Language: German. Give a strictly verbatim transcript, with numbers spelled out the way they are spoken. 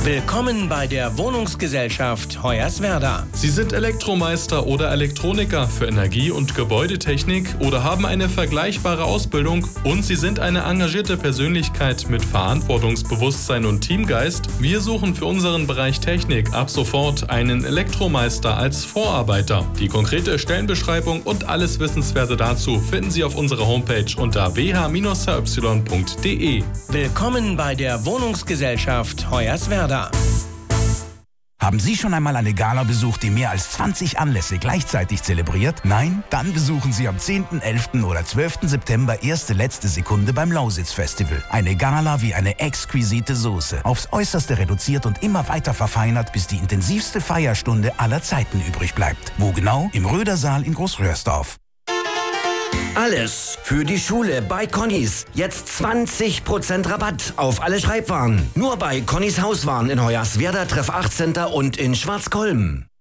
Willkommen bei der Wohnungsgesellschaft Hoyerswerda. Sie sind Elektromeister oder Elektroniker für Energie- und Gebäudetechnik oder haben eine vergleichbare Ausbildung und Sie sind eine engagierte Persönlichkeit mit Verantwortungsbewusstsein und Teamgeist. Wir suchen für unseren Bereich Technik ab sofort einen Elektromeister als Vorarbeiter. Die konkrete Stellenbeschreibung und alles Wissenswerte dazu finden Sie auf unserer Homepage unter w h Bindestrich h y punkt d e. Willkommen bei der Wohnungsgesellschaft Hoyerswerda. Haben Sie schon einmal eine Gala besucht, die mehr als zwanzig Anlässe gleichzeitig zelebriert? Nein? Dann besuchen Sie am zehnten, elften oder zwölften September erste letzte Sekunde beim Lausitz Festival. Eine Gala wie eine exquisite Soße. Aufs Äußerste reduziert und immer weiter verfeinert, bis die intensivste Feierstunde aller Zeiten übrig bleibt. Wo genau? Im Rödersaal in Großröhrsdorf. Alles für die Schule bei Connys. Jetzt zwanzig Prozent Rabatt auf alle Schreibwaren. Nur bei Connys Hauswaren in Hoyerswerda, Treff acht Center und in Schwarzkolm.